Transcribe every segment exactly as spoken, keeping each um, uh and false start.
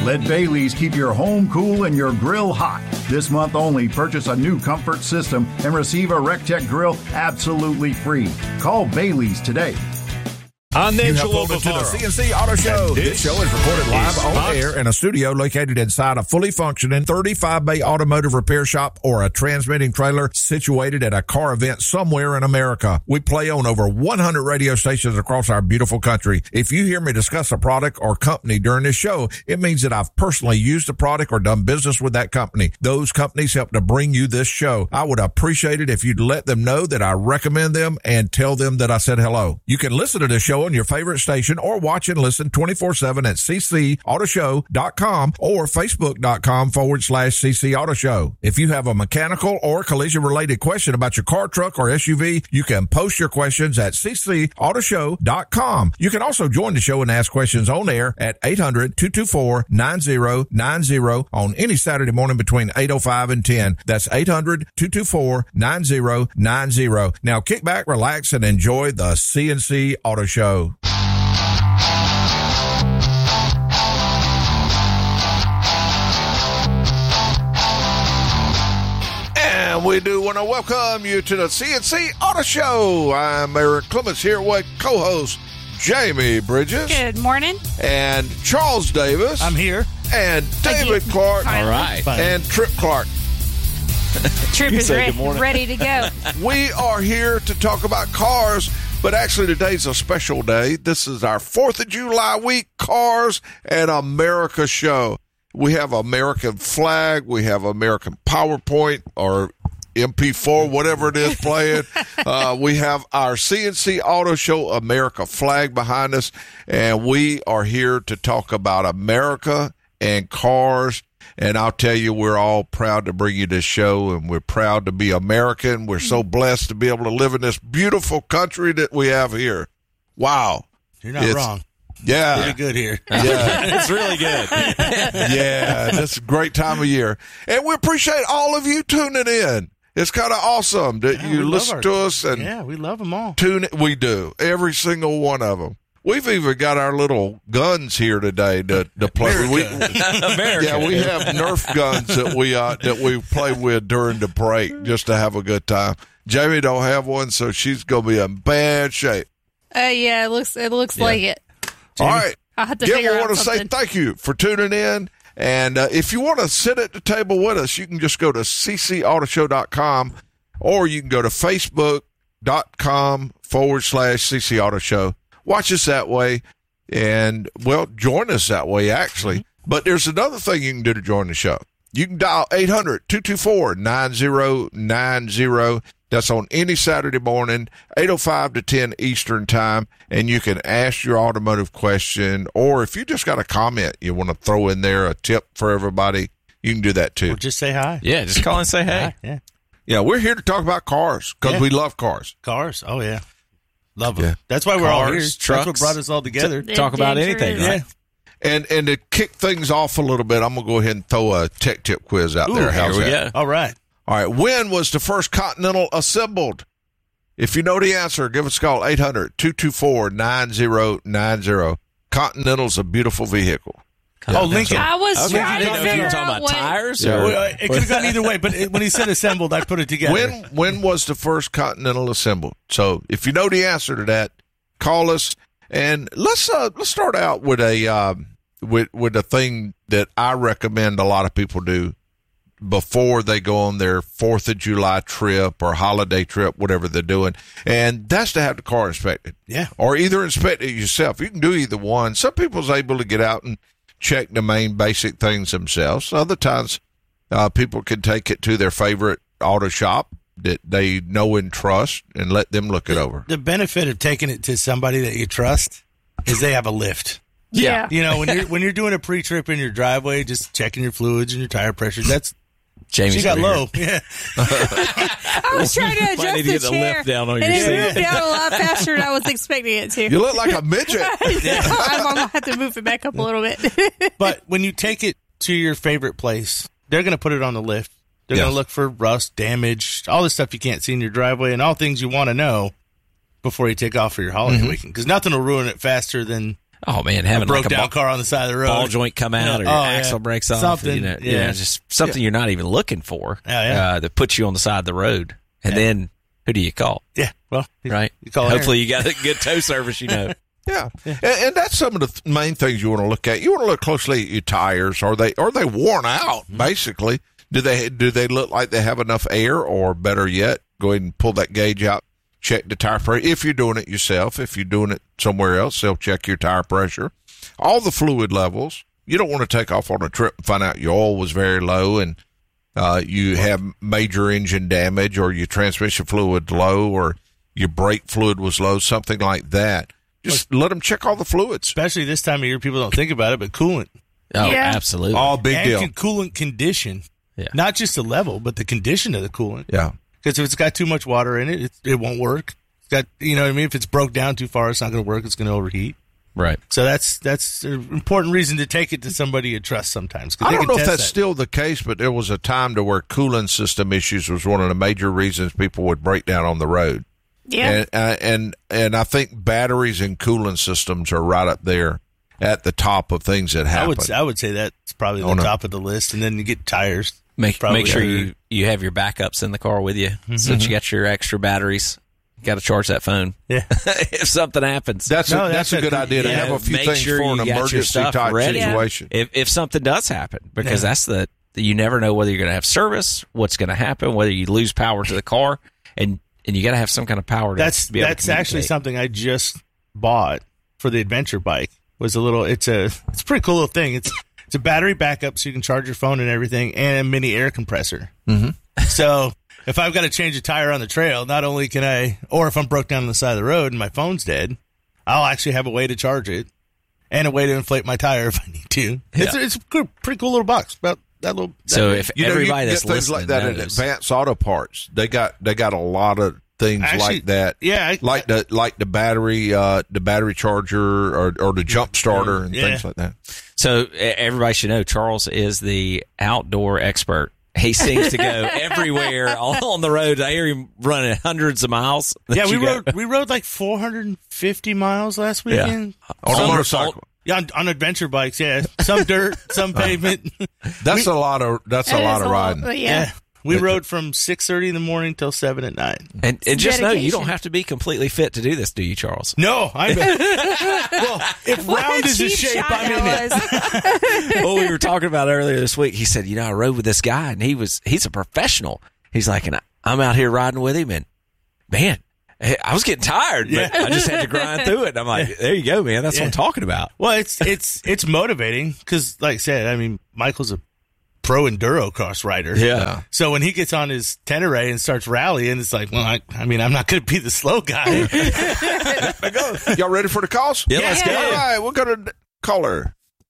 Let Bailey's keep your home cool and your grill hot. This month only, purchase a new comfort system and receive a RecTech grill absolutely free. Call Bailey's today. I'm You have pulled into the C N C Auto Show. This show is recorded live on air in a studio located inside a fully functioning thirty-five bay automotive repair shop or a transmitting trailer situated at a car event somewhere in America. We play on over one hundred radio stations across our beautiful country. If you hear me discuss a product or company during this show, it means that I've personally used the product or done business with that company. Those companies help to bring you this show. I would appreciate it if you'd let them know that I recommend them and tell them that I said hello. You can listen to the show on your favorite station or watch and listen twenty-four seven at c c auto show dot com or facebook.com forward slash cc auto show. If you have a mechanical or collision related question about your car, truck, or S U V, you can post your questions at c c auto show dot com. You can also join the show and ask questions on air at eight hundred, two two four, nine zero nine zero on any Saturday morning between eight oh five and ten. That's eight hundred, two two four, nine zero nine zero. Now kick back, relax, and enjoy the C N C Auto Show. And we do want to welcome you to the C N C Auto Show. I'm Eric Clements here with co-host Jamie Bridges. Good morning. And Charles Davis. I'm here. And David Clark. All right. And Trip Clark. Trip is say re- good morning. ready to go. We are here to talk about cars, but actually today's a special day. This is our fourth of July week Cars and America show. We have American flag. We have American PowerPoint or M P four, whatever it is playing. uh, we have our C N C Auto Show America flag behind us, and we are here to talk about America and cars. And I'll tell you, we're all proud to bring you this show, and we're proud to be American. We're so blessed to be able to live in this beautiful country that we have here. Wow. You're not It's- wrong. Yeah. Pretty good here. Yeah. It's really good. Yeah. This is a great time of year. And we appreciate all of you tuning in. It's kind of awesome that Yeah, we you love listen our- to us and Yeah, we love them all. tune in. We do. Every single one of them. We've even got our little guns here today to, to play with. We, America. yeah, we have Nerf guns that we uh, that we play with during the break just to have a good time. Jamie don't have one, so she's gonna be in bad shape. Uh, yeah, it looks it looks like it. All right. I'll have to Again, figure we out want to say something. thank you for tuning in. And uh, if you want to sit at the table with us, you can just go to c c auto show dot com or you can go to facebook.com forward slash CC Auto Show. Watch us that way and, well, join us that way, actually. Mm-hmm. But there's another thing you can do to join the show. You can dial eight hundred, two two four, nine zero nine zero. That's on any Saturday morning, eight oh five to ten Eastern time, and you can ask your automotive question, or if you just got a comment you want to throw in there, a tip for everybody, you can do that too. Or just say hi. Yeah, just call and say hey. Hi, yeah. Yeah, we're here to talk about cars because Yeah. we love cars. Cars. Oh, yeah. Love them. Yeah. That's why we're all here. Cars, That's what trucks. brought us all together. They're Talk about dangerous. anything, right? And and to kick things off a little bit, I'm going to go ahead and throw a tech tip quiz out Ooh, there. How's Here we that? go. All right. All right. When was the first Continental assembled? If you know the answer, give us a call, eight hundred, two two four, nine zero nine zero. Continental's a beautiful vehicle. Oh, Lincoln. I was Okay, trying I didn't to know if you figure were talking out about what. tires Yeah. or Well, it could have gone either way, but it, when he said assembled, I put it together. When when was the first Continental assembled? So if you know the answer to that, call us and let's uh, let's start out with a uh, with with a thing that I recommend a lot of people do before they go on their Fourth of July trip or holiday trip, whatever they're doing, and that's to have the car inspected. Yeah. Or either inspect it yourself. You can do either one. Some people's able to get out and check the main basic things themselves. Other times, uh, people can take it to their favorite auto shop that they know and trust and let them look it over. The benefit of taking it to somebody that you trust is they have a lift. Yeah. You know, when you're when you're doing a pre-trip in your driveway, just checking your fluids and your tire pressure, that's Jamie's she got over low. here. Yeah. I was trying to Might adjust need to the get the chair, lift down on and your it seat. moved down a lot faster than I was expecting it to. You look like a midget. I'm gonna have to move it back up a little bit. But when you take it to your favorite place, they're going to put it on the lift. They're Yes. going to look for rust, damage, all the stuff you can't see in your driveway, and all things you want to know before you take off for your holiday Mm-hmm. weekend. Because nothing will ruin it faster than Oh man, having broke like a down ball, car on the side of the road, ball joint come out, or your oh, axle yeah. breaks off, something, you know, yeah, you know, just something yeah. you're not even looking for. Oh, yeah. uh, that puts you on the side of the road, and yeah. then who do you call? Yeah, well, right. You call Hopefully, Aaron. you got a good tow service. You know. Yeah, yeah. And, and that's some of the th- main things you want to look at. You want to look closely at your tires. Are they are they worn out? Basically, do they do they look like they have enough air? Or better yet, go ahead and pull that gauge out. Check the tire pressure. If you're doing it yourself, if you're doing it somewhere else, they'll check your tire pressure. All the fluid levels. You don't want to take off on a trip and find out your oil was very low and uh, you have major engine damage, or your transmission fluid low, or your brake fluid was low, something like that. Just let them check all the fluids. Especially this time of year, people don't think about it, but coolant. Oh, Yeah. absolutely. All big and deal. con- coolant condition. Yeah. Not just the level, but the condition of the coolant. Yeah. Because if it's got too much water in it, it, it won't work. It's got, you know what I mean? If it's broke down too far, it's not going to work. It's going to overheat. Right. So that's that's an important reason to take it to somebody you trust sometimes. 'cause I they don't can know if test that's that. still the case, but there was a time to where coolant system issues was one of the major reasons people would break down on the road. Yeah. And, uh, and and I think batteries and coolant systems are right up there at the top of things that I happen. would I would say that's probably the Oh, no. top of the list, and then you get tires. Make Probably make sure better. you, you have your backups in the car with you, Mm-hmm. since you got your extra batteries. You got to charge that phone. Yeah. If something happens. That's No, a, that's, that's a a- good idea to yeah, have a few make things sure for an you got your emergency stuff type ready. situation. If if something does happen, because Yeah. that's the you never know whether you're going to have service, what's going to happen, whether you lose power to the car, and and you got to have some kind of power. To That's be able that's to actually communicate. something I just bought for the adventure bike. Was a little. It's a it's a pretty cool little thing. It's it's a battery backup, so you can charge your phone and everything, and a mini air compressor. Mm-hmm. So if I've got to change a tire on the trail, not only can I, or if I'm broke down on the side of the road and my phone's dead, I'll actually have a way to charge it and a way to inflate my tire if I need to. It's Yeah. it's a cool, pretty cool little box. About that little. that So big. if You know, everybody you can that's get things listening like that at knows, Advanced Auto Parts. They got they got a lot of things Actually, like that. yeah, I- like the like the battery uh, the battery charger or or the jump starter and Yeah. things like that. so e- everybody should know Charles is the outdoor expert. He seems to go everywhere all on the road. I hear him running hundreds of miles. that yeah, we you go- rode we rode like four hundred fifty miles last weekend. On a Some- motorcycle. Yeah, on, on adventure bikes. Yeah, some dirt, some pavement. That's a lot of that's a That lot is of riding. Yeah. Yeah, we rode from six thirty in the morning till seven at night. And, and just know you dedication. don't have to be completely fit to do this, do you, Charles? No, I. Well, if What round a is a cheap shape, shot I'm in that it. was. Well, we were talking about earlier this week. He said, you know, I rode with this guy and he was, he's a professional. He's like, and I, I'm out here riding with him and man, I was getting tired, but Yeah. I just had to grind through it. And I'm like, there you go, man. That's what Yeah. I'm talking about. Well, it's it's it's motivating because, like I said, I mean, Michael's a pro enduro cross rider. Yeah. So when he gets on his Tenere and starts rallying, it's like, well, I, I mean, I'm not going to be the slow guy. Y'all ready for the calls? Yeah, let's Yeah. go. All right, we're going to call her.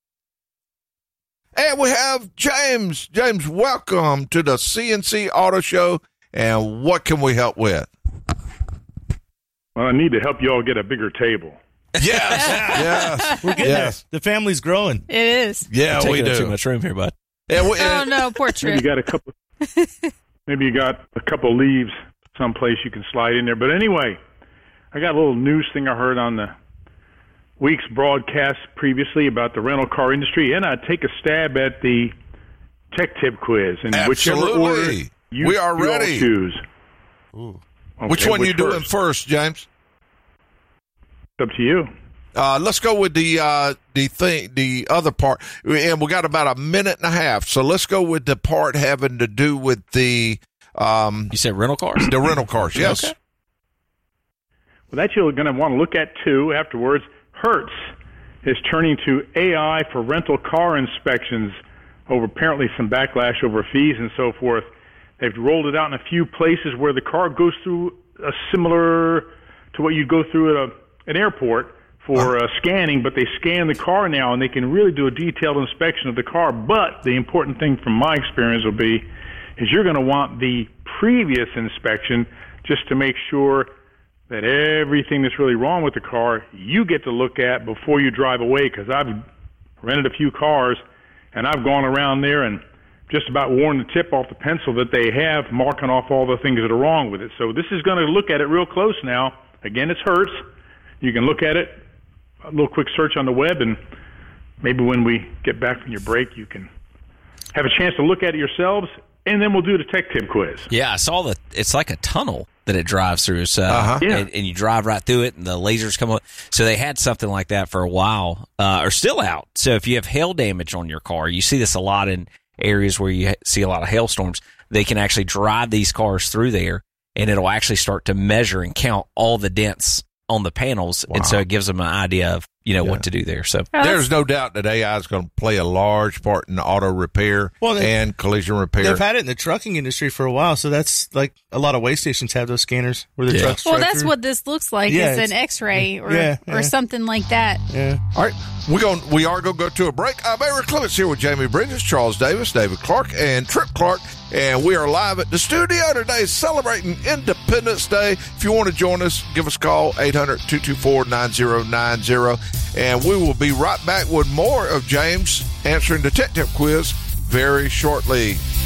And we have James. James, welcome to the C N C Auto Show. And what can we help with? Well, I need to help you all get a bigger table. Yes, yes, We're getting yes, there. The family's growing. It is. yeah, Taking we up too do. much room here, bud. Yeah, we, Oh no, poor Maybe you Trip. got a couple. Maybe you got a couple leaves someplace you can slide in there. But anyway, I got a little news thing I heard on the week's broadcast previously about the rental car industry, and I'd take a stab at the tech tip quiz. And whichever order Absolutely. you, We are you all ready. choose. Which Okay, one you doing first? first, James? It's up to you. Uh, let's go with the uh, the thing, the other part, and we got about a minute and a half. So let's go with the part having to do with the um, You said rental cars? the rental cars. Yes. Okay. Well, that you're going to want to look at, too, afterwards. Hertz is turning to A I for rental car inspections over apparently some backlash over fees and so forth. They've rolled it out in a few places where the car goes through a similar to what you'd go through at a, an airport for uh, scanning, but they scan the car now, and they can really do a detailed inspection of the car. But the important thing from my experience will be is you're going to want the previous inspection just to make sure that everything that's really wrong with the car you get to look at before you drive away, because I've rented a few cars, and I've gone around there and just about worn the tip off the pencil that they have, marking off all the things that are wrong with it. So this is going to look at it real close now. Again, it's Hertz. You can look at it a little quick search on the web, and maybe when we get back from your break, you can have a chance to look at it yourselves, and then we'll do the tech tip quiz. Yeah, I saw that. It's like a tunnel that it drives through. So, Uh-huh. Yeah. and, and you drive right through it, and the lasers come up. So they had something like that for a while, uh, or still out. So if you have hail damage on your car, you see this a lot in areas where you see a lot of hailstorms. They can actually drive these cars through there, and it'll actually start to measure and count all the dents on the panels, Wow. and so it gives them an idea of you know Yeah. what to do there. So Oh, There's no doubt that A I is going to play a large part in auto repair Well, they- and collision repair. They've had it in the trucking industry for a while, so that's like a lot of way stations have those scanners where the Yeah. trucks. well, drive that's through. what this looks like. Yeah, is it's- an X-ray or yeah, yeah. or something like that. Yeah. All right, we're going. We are going to go to a break. I'm Eric Clements here with Jamie Bridges, Charles Davis, David Clark, and Trip Clark, and we are live at the studio today celebrating Independence Day. If you want to join us, give us a call, eight hundred, two two four, nine zero nine zero, and we will be right back with more of James answering the Tech Tip quiz very shortly.